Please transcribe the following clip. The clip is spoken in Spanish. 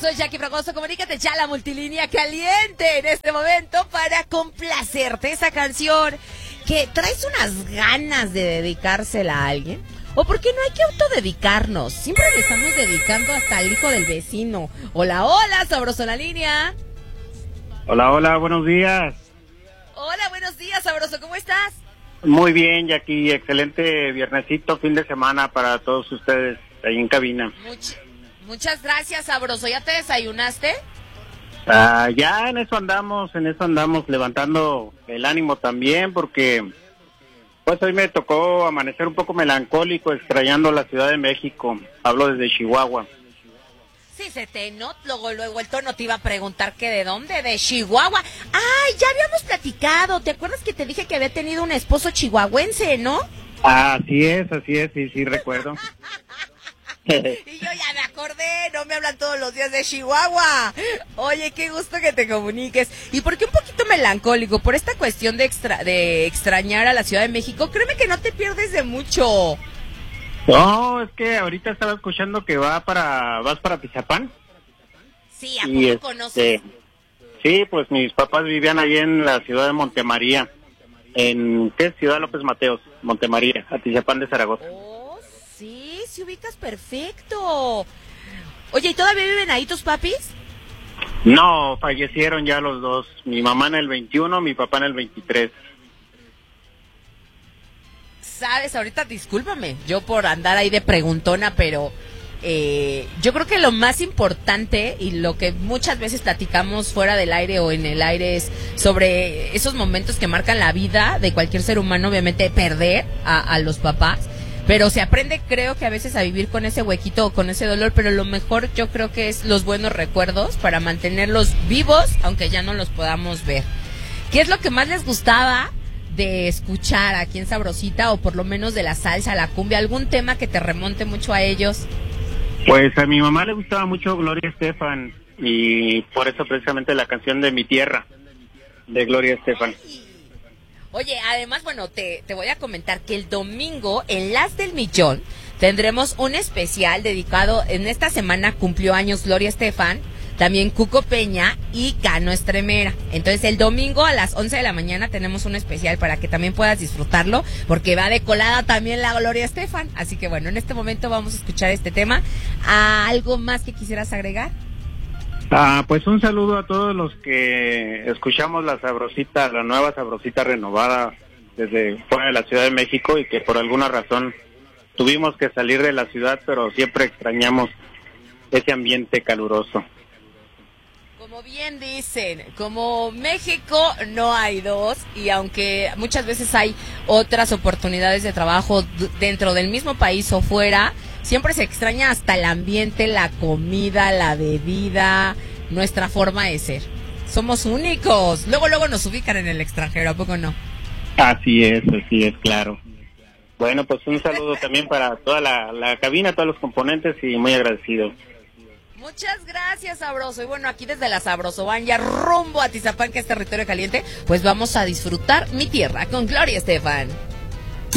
soy Jackie Fragoso. Comunícate ya a la multilínea caliente en este momento para complacerte esa canción que traes unas ganas de dedicársela a alguien. ¿O por qué no hay que autodedicarnos? Siempre le estamos dedicando hasta al hijo del vecino. Hola, hola, sabroso la línea. Hola, hola, buenos días. Hola, buenos días, sabroso, ¿cómo estás? Muy bien, Jackie, excelente viernesito, fin de semana para todos ustedes ahí en cabina. Muchas gracias, sabroso. ¿Ya te desayunaste? Ya en eso andamos, levantando el ánimo también, porque pues hoy me tocó amanecer un poco melancólico, extrañando la Ciudad de México. Hablo desde Chihuahua. Sí, se te notó, luego el tono te iba a preguntar que de dónde, de Chihuahua. Ay, ya habíamos platicado, ¿te acuerdas que te dije que había tenido un esposo chihuahuense, no? Así es, sí recuerdo. Y yo ya me acordé, no me hablan todos los días de Chihuahua. Oye, qué gusto que te comuniques. ¿Y por qué un poquito melancólico? Por esta cuestión de extrañar a la Ciudad de México. Créeme que no te pierdes de mucho. No, es que ahorita estaba escuchando que vas para Tizapán. Sí, ¿a poco conoces? Sí, pues mis papás vivían allí en la ciudad de Montemaría. ¿En qué ciudad? López Mateos, Montemaría, Atizapán de Zaragoza. Oh, sí, ubicas perfecto. Oye, ¿y todavía viven ahí tus papis? No, fallecieron ya los dos. Mi mamá en el 21, mi papá en el 23. Sabes, ahorita discúlpame, yo por andar ahí de preguntona, pero yo creo que lo más importante y lo que muchas veces platicamos fuera del aire o en el aire es sobre esos momentos que marcan la vida de cualquier ser humano, obviamente perder a los papás, pero se aprende, creo que a veces a vivir con ese huequito o con ese dolor, pero lo mejor yo creo que es los buenos recuerdos para mantenerlos vivos, aunque ya no los podamos ver. ¿Qué es lo que más les gustaba de escuchar aquí en Sabrosita, o por lo menos de la salsa, la cumbia, algún tema que te remonte mucho a ellos? Pues a mi mamá le gustaba mucho Gloria Estefan, y por eso precisamente la canción de Mi Tierra, de Gloria Estefan. Oye, además, bueno, te voy a comentar que el domingo, en Las del Millón, tendremos un especial dedicado, en esta semana cumplió años Gloria Estefan, también Cuco Peña y Cano Estremera. Entonces el domingo a las 11 de la mañana tenemos un especial para que también puedas disfrutarlo, porque va de colada también la Gloria Estefan. Así que bueno, en este momento vamos a escuchar este tema. ¿Algo más que quisieras agregar? Pues un saludo a todos los que escuchamos la Sabrosita, la nueva Sabrosita renovada desde fuera de la Ciudad de México, y que por alguna razón tuvimos que salir de la ciudad, pero siempre extrañamos ese ambiente caluroso. Como bien dicen, como México no hay dos, y aunque muchas veces hay otras oportunidades de trabajo dentro del mismo país o fuera, siempre se extraña hasta el ambiente, la comida, la bebida, nuestra forma de ser. Somos únicos. Luego nos ubican en el extranjero, ¿a poco no? Así es, claro. Bueno, pues un saludo también para toda la cabina, todos los componentes, y muy agradecido. Muchas gracias, Sabroso. Y bueno, aquí desde la Sabroso van ya rumbo a Tizapán, que es territorio caliente, pues vamos a disfrutar Mi Tierra con Gloria Estefan.